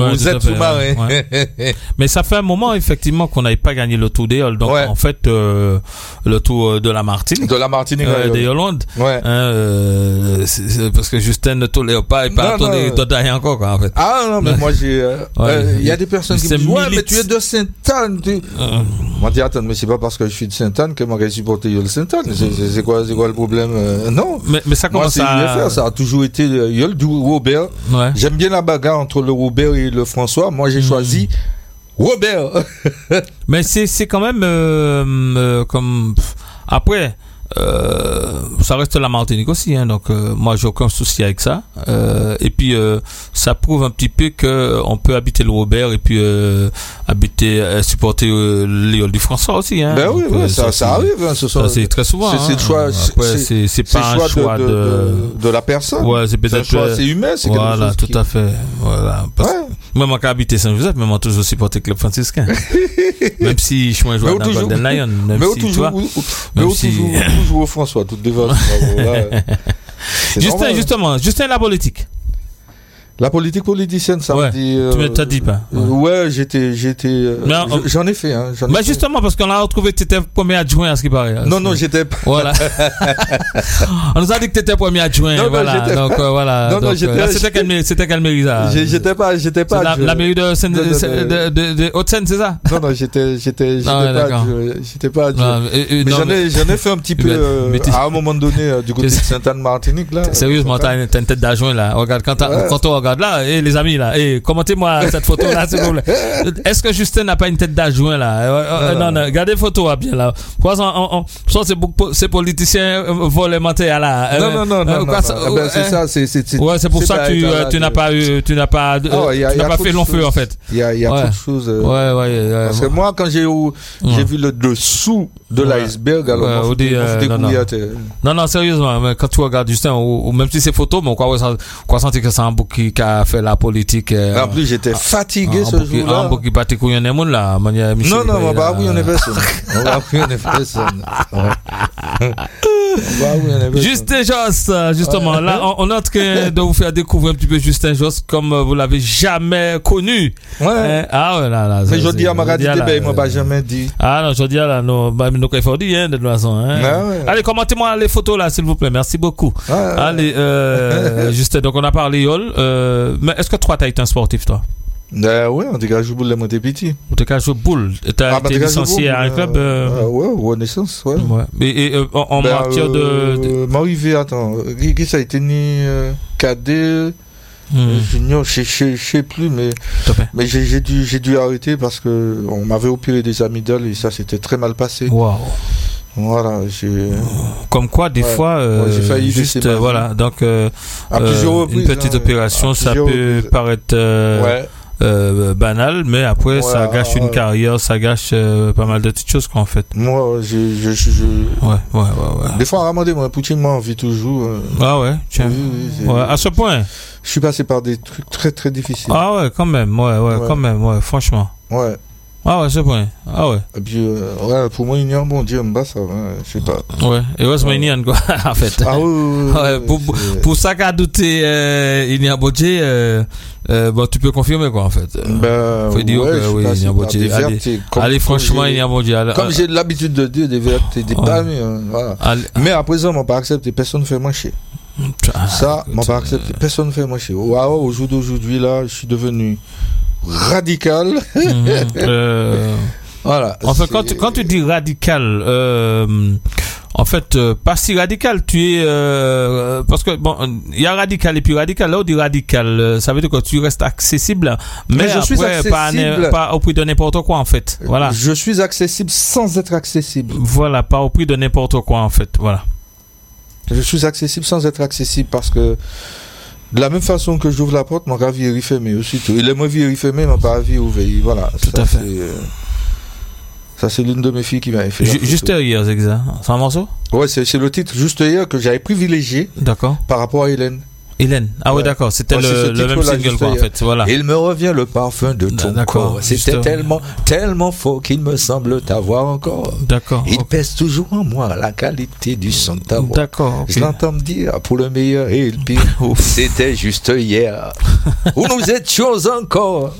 Vous êtes sous-marin. Ouais. Mais ça fait un moment, effectivement, qu'on n'avait pas gagné le Tour des Yoles. Donc, en fait, le Tour de la Martinique. De la Martinique. Des Hollande. Ouais. C'est parce que Justin ne tolère pas et pas tolérer encore, quoi, en fait. Ah, non, mais moi, il y a des personnes qui me disent, ouais, mais tu es de Sainte-Anne. Moi, je dis, attends, mais c'est pas parce que je suis de Sainte-Anne que moi, je vais supporter Yole Sainte-Anne. C'est quoi le problème? Non. Mais ça commence ça a toujours été Yole du Robert. Ouais. J'aime bien la bagarre entre le Robert et le François. Moi, j'ai choisi Robert. Mais c'est quand même comme après ça reste la Martinique aussi, hein, donc moi j'ai aucun souci avec ça. Et puis ça prouve un petit peu que on peut habiter le Robert et puis supporter les du François aussi, hein. Ben oui, donc, ça arrive. Hein, ça c'est très souvent. C'est le choix. Après, c'est pas un choix de la personne. Ouais, c'est peut-être choix, c'est humain. C'est voilà, tout à fait. Voilà. Moi, quand j'habite Saint-Joseph, mais moi toujours supporter Club franciscain. Même si je suis un joueur dans Golden Lion, même si tu vois. Toujours François, tout devant. Justin, la politique. La politique politicienne, ça me dit. Tu ne t'as dit pas. Ouais, j'en ai fait. Hein, justement, parce qu'on a retrouvé que tu étais premier adjoint à ce qui paraît. Non, j'étais pas. Voilà. On nous a dit que tu étais premier adjoint. Non, voilà. Donc, voilà. Non, c'était quelle mairie ça? J'étais pas. La mairie de Haute-Seine, c'est ça? Non, j'étais pas adjoint. Mais j'en ai fait un petit peu à un moment donné du côté de Sainte-Anne-Martinique, là. Sérieusement, t'as une tête d'adjoint, là. Regarde, quand on regarde là, les amis là, commentez-moi cette photo là, s'il vous plaît. Est-ce que Justin n'a pas une tête d'adjoint là? Non, regardez photo bien là. Soit ces politiciens volontaires là. Non. C'est ça, c'est pour ça que tu n'as pas fait long feu en fait. Il y a trop de choses. Parce que moi, quand j'ai vu le dessous de l'iceberg, alors non, sérieusement, quand tu regardes Justin, ou même si c'est photo, mais on croit sentir que c'est un bouc qui a fait la politique. En plus, j'étais fatigué ce jour-là. Un bouc qui battait couillon des monde là, manière Michel. Non, on va appuyer en personne. Justin Josse, justement, là, on est en train de vous faire découvrir un petit peu Justin Josse comme vous l'avez jamais connu. Ouais. Là. Mais je dis à ma radio, il m'a pas jamais dit. Ah non, je dis là, nous il faut dire, de toute façon. Allez, commentez-moi les photos là, s'il vous plaît. Merci beaucoup. Allez, Justin, donc on a parlé Yole. Mais est-ce que toi, tu as été un sportif, toi? Oui, on t'a joué boule de mon petit. On t'a joué boule. Tu as été licencié à un club ouais, Renaissance, ouais. Et en matière de. M'arrivé, attends, qui ça a été ni cadet, junior, je sais plus, mais j'ai dû arrêter parce que on m'avait opéré des amygdales et ça s'était très mal passé. Waouh. Voilà, comme quoi des fois j'ai failli juste voilà, donc à plusieurs reprises, une petite opération ça peut paraître banal, mais après ça gâche une carrière, ça gâche pas mal de petites choses quoi en fait. Moi ouais. Des fois Ramadé, moi Poutine m'a envie toujours. Tiens. À ce point. Je suis passé par des trucs très très difficiles. Ah ouais, quand même, quand même, franchement. Ouais. Ah ouais, c'est bon. Ah ouais. Et puis, pour moi, il y a un bon Dieu, ça, je sais pas. Ouais, et heureusement, il y a quoi, en fait. Ah oui. Pour ça qu'a douté, il y a un bon Dieu, tu peux confirmer, quoi, en fait. Faut dire que oui, il y a un bon Dieu. Allez, franchement, il y a un bon Dieu. Comme j'ai l'habitude de dire des vérités, des palmes, voilà. Mais à présent, on m'a pas accepté, personne ne fait marcher. Ça, on m'a pas accepté, personne ne fait marcher. Au jour d'aujourd'hui, là, je suis devenu radical. Voilà. Enfin, quand tu dis radical, en fait, pas si radical, tu es parce que bon, il y a radical et puis radical. Là, on dit radical, ça veut dire que tu restes accessible, mais je suis accessible, pas au prix de n'importe quoi en fait. Voilà. Je suis accessible sans être accessible. Voilà, pas au prix de n'importe quoi en fait. Voilà. Je suis accessible sans être accessible parce que de la même façon que j'ouvre la porte, mon vie est refermé aussitôt. Il est mon vie est refermé, mon vie est ouvert. Voilà. Tout à fait. Ça, c'est l'une de mes filles qui m'a fait. Juste hier, c'est ça? C'est un morceau? Ouais, c'est le titre Juste hier que j'avais privilégié. D'accord. Par rapport à Hélène. Hélène. Ah oui, d'accord. C'était le même single, quoi, en fait. Voilà. Il me revient le parfum de ton corps. C'était tellement faux qu'il me semble t'avoir encore. D'accord. Il pèse toujours en moi la qualité du son de ta voix. D'accord. Je l'entends me dire pour le meilleur et le pire. C'était juste hier où nous étions encore.